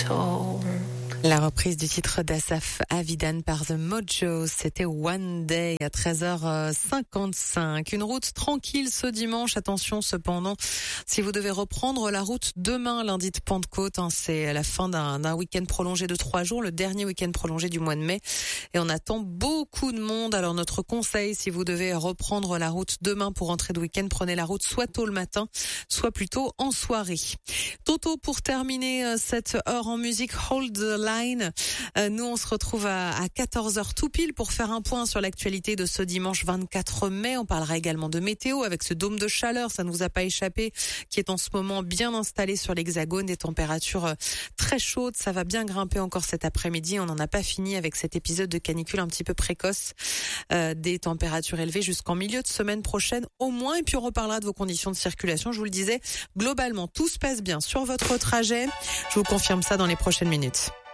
told. La reprise du titre d'Asaf Avidan par The Mojo, c'était One Day à 13h55. Une route tranquille ce dimanche. Attention cependant, si vous devez reprendre la route demain, lundi de Pentecôte, c'est la fin d'un week-end prolongé de 3 jours, le dernier week-end prolongé du mois de mai. Et on attend beaucoup de monde. Alors notre conseil, si vous devez reprendre la route demain pour rentrer de week-end, prenez la route soit tôt le matin, soit plutôt en soirée. Toto, pour terminer cette heure en musique, Hold the Line. Nous, on se retrouve à 14h tout pile pour faire un point sur l'actualité de ce dimanche 24 mai. On parlera également de météo avec ce dôme de chaleur, ça ne vous a pas échappé, qui est en ce moment bien installé sur l'Hexagone. Des températures très chaudes, ça va bien grimper encore cet après-midi. On n'en a pas fini avec cet épisode de canicule un petit peu précoce. Des températures élevées jusqu'en milieu de semaine prochaine au moins. Et puis on reparlera de vos conditions de circulation. Je vous le disais, globalement, tout se passe bien sur votre trajet. Je vous confirme ça dans les prochaines minutes.